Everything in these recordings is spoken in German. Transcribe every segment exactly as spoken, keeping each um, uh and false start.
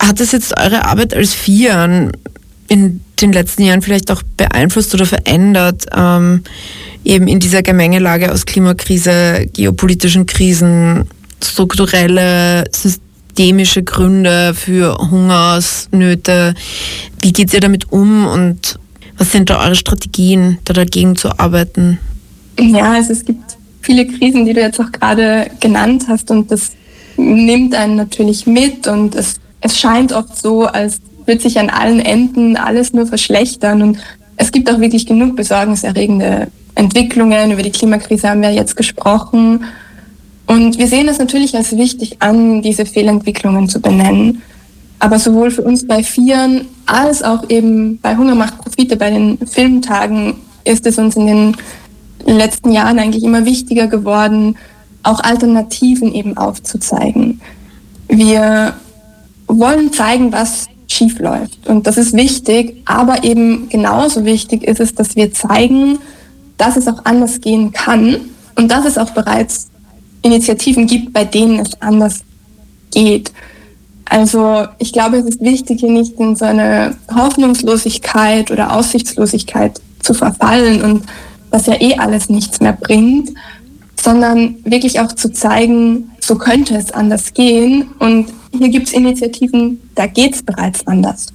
Hat das jetzt eure Arbeit als Fian in den letzten Jahren vielleicht auch beeinflusst oder verändert, ähm, eben in dieser Gemengelage aus Klimakrise, geopolitischen Krisen, strukturelle, systemische Gründe für Hungersnöte? Wie geht ihr damit um und was sind da eure Strategien, da dagegen zu arbeiten? Ja, also es gibt viele Krisen, die du jetzt auch gerade genannt hast, und das nimmt einen natürlich mit, und es, es scheint oft so, als würde sich an allen Enden alles nur verschlechtern, und es gibt auch wirklich genug besorgniserregende Entwicklungen. Über die Klimakrise haben wir jetzt gesprochen, und wir sehen es natürlich als wichtig an, diese Fehlentwicklungen zu benennen. Aber sowohl für uns bei Fian als auch eben bei Hunger macht Profite, bei den Filmtagen, ist es uns in den letzten Jahren eigentlich immer wichtiger geworden, auch Alternativen eben aufzuzeigen. Wir wollen zeigen, was schief läuft, und das ist wichtig, aber eben genauso wichtig ist es, dass wir zeigen, dass es auch anders gehen kann und dass es auch bereits Initiativen gibt, bei denen es anders geht. Also ich glaube, es ist wichtig, hier nicht in so eine Hoffnungslosigkeit oder Aussichtslosigkeit zu verfallen und dass ja eh alles nichts mehr bringt, sondern wirklich auch zu zeigen, so könnte es anders gehen, und hier gibt es Initiativen, da geht es bereits anders.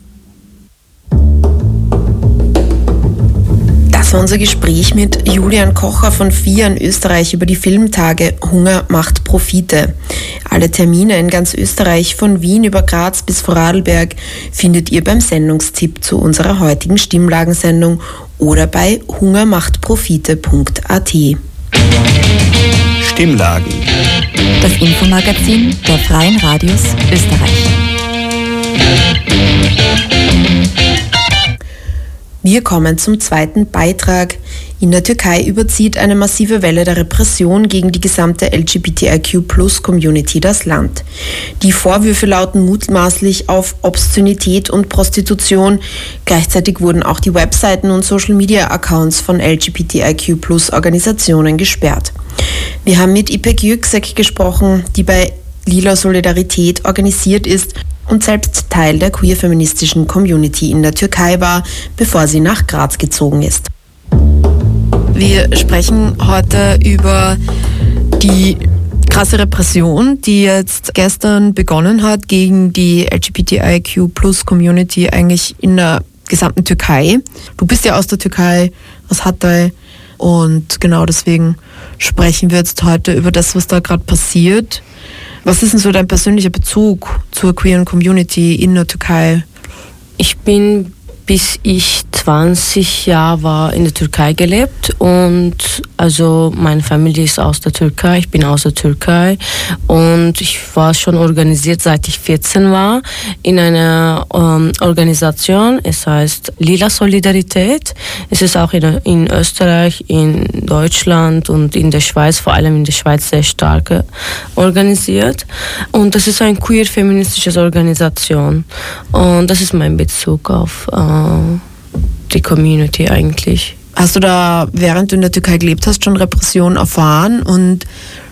Das war unser Gespräch mit Julian Kocher von Fian Österreich über die Filmtage Hunger macht Profite. Alle Termine in ganz Österreich, von Wien über Graz bis Vorarlberg, findet ihr beim Sendungstipp zu unserer heutigen Stimmlagensendung oder bei hungermachtprofite punkt a t. Stimmlagen. Das Infomagazin der Freien Radios Österreich. Wir kommen zum zweiten Beitrag. In der Türkei überzieht eine massive Welle der Repression gegen die gesamte L G B T I Q Plus Community das Land. Die Vorwürfe lauten mutmaßlich auf Obszönität und Prostitution. Gleichzeitig wurden auch die Webseiten und Social-Media-Accounts von L G B T I Q Plus Organisationen gesperrt. Wir haben mit İpek Yüksek gesprochen, die bei Lila Solidarität organisiert ist und selbst Teil der queer-feministischen Community in der Türkei war, bevor sie nach Graz gezogen ist. Wir sprechen heute über die krasse Repression, die jetzt gestern begonnen hat gegen die L G B T I Q Plus Community eigentlich in der gesamten Türkei. Du bist ja aus der Türkei, aus Hatay, und genau deswegen sprechen wir jetzt heute über das, was da gerade passiert. Was ist denn so dein persönlicher Bezug zur queeren Community in der Türkei? Ich bin, bis ich zwanzig Jahre war, in der Türkei gelebt, und also meine Familie ist aus der Türkei, ich bin aus der Türkei, und ich war schon organisiert, seit ich vierzehn war, in einer ähm, Organisation, es heißt Lila Solidarität. Es ist auch in, in Österreich, in Deutschland und in der Schweiz, vor allem in der Schweiz, sehr stark organisiert, und das ist eine queer-feministische Organisation, und das ist mein Bezug auf äh, die Community eigentlich. Hast du da, während du in der Türkei gelebt hast, schon Repression erfahren, und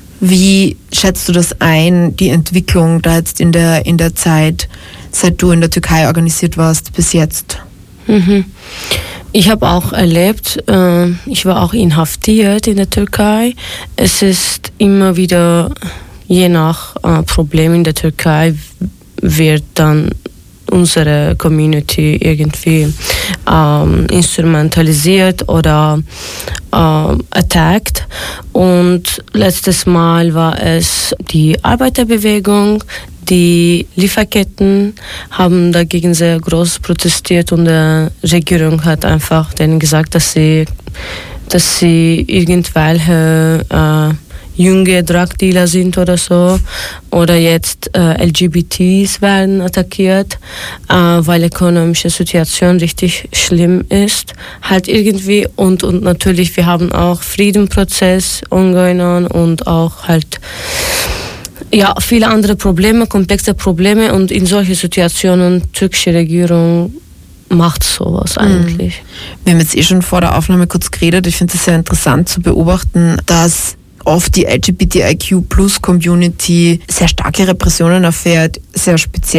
wie schätzt du das ein, die Entwicklung da jetzt in der, in der Zeit, seit du in der Türkei organisiert warst, bis jetzt? Mhm. Ich habe auch erlebt, äh, ich war auch inhaftiert in der Türkei. Es ist immer wieder, je nach äh, Problem in der Türkei, wird dann unsere Community irgendwie ähm, instrumentalisiert oder ähm, attackt. Und letztes Mal war es die Arbeiterbewegung. Die Lieferketten haben dagegen sehr groß protestiert, und die Regierung hat einfach denen gesagt, dass sie, dass sie irgendwelche äh, junge Drugdealer sind oder so, oder jetzt äh, L G B Ts werden attackiert, äh, weil die ökonomische Situation richtig schlimm ist, halt irgendwie, und, und natürlich, wir haben auch Friedenprozess umgegangen und auch halt ja, viele andere Probleme, komplexe Probleme, und in solchen Situationen türkische Regierung macht sowas eigentlich. Wir haben jetzt eh schon vor der Aufnahme kurz geredet. Ich finde es sehr interessant zu beobachten, dass oft die L G B T I Q Plus Community sehr starke Repressionen erfährt, sehr speziell